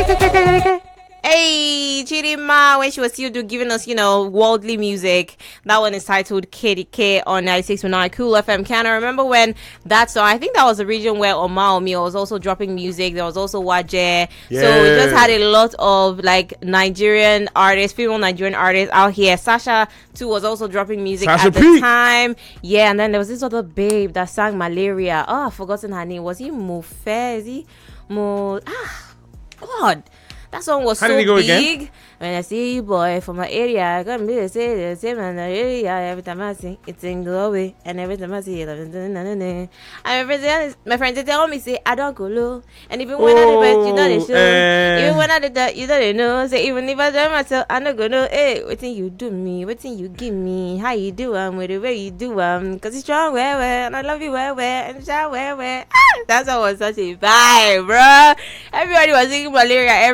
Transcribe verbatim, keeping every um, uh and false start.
Hey, Chidima, when she was still do, giving us, you know, worldly music. That one is titled K D K on ninety-six point nine Cool F M. Can I remember when that song, I think that was the region where Oma Omi was also dropping music. There was also Waje. Yeah. So we just had a lot of like Nigerian artists, female Nigerian artists out here. Sasha too was also dropping music Sasha at the P. time. Yeah, and then there was this other babe that sang Malaria. Oh, I've forgotten her name. Was he Mufe? Is he Mo? Ah, God. That song was How so did he go big. again? When I see you, boy, from my area, I can be the same, the same in the area. Every time I sing, it's in glory. And every time I see it, and every time my friends they tell me, say, I don't go low. And even when Oh, I do you know the show. eh. Even when I did that, you don't know. Say, even if I do myself, I don't go know. Hey, what thing you do me? What thing you give me? How you do um, with the way you do um? Cause it's strong, where, where. And I love you, where, where. And shout, where, where. Ah, that song was such a vibe, bro. Everybody was singing Malaria.